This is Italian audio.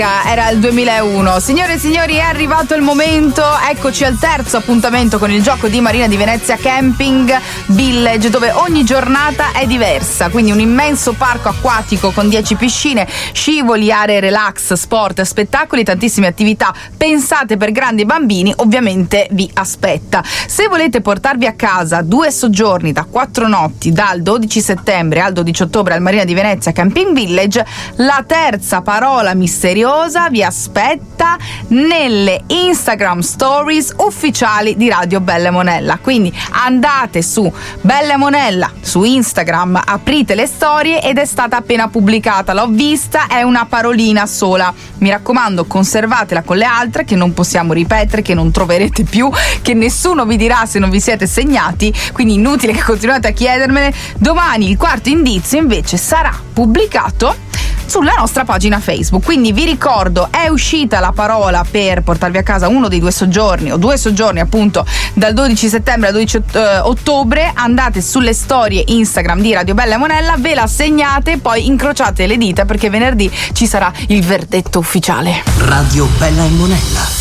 Era il 2001. Signore e signori, è arrivato il momento. Eccoci al terzo appuntamento con il gioco di Marina di Venezia Camping Village, dove ogni giornata è diversa. Quindi un immenso parco acquatico con 10 piscine, scivoli, aree relax, sport, spettacoli, tantissime attività pensate per grandi e bambini. Ovviamente vi aspetta. Se volete portarvi a casa 2 soggiorni da 4 notti dal 12 settembre al 12 ottobre al Marina di Venezia Camping Village, la terza parola misteriosa vi aspetta nelle Instagram Stories ufficiali di Radio Bella e Monella. Quindi andate su Bella e Monella su Instagram, aprite le storie ed è stata appena pubblicata, l'ho vista, è una parolina sola. Mi raccomando, conservatela con le altre che non possiamo ripetere, che non troverete più, che nessuno vi dirà se non vi siete segnati, quindi inutile che continuate a chiedermene. Domani il quarto indizio invece sarà pubblicato sulla nostra pagina Facebook, quindi vi ricordo, è uscita la parola per portarvi a casa uno dei 2 soggiorni o 2 soggiorni appunto dal 12 settembre al 12 ottobre. Andate sulle storie Instagram di Radio Bella e Monella, ve la segnate, poi incrociate le dita perché venerdì ci sarà il verdetto ufficiale. Radio Bella e Monella.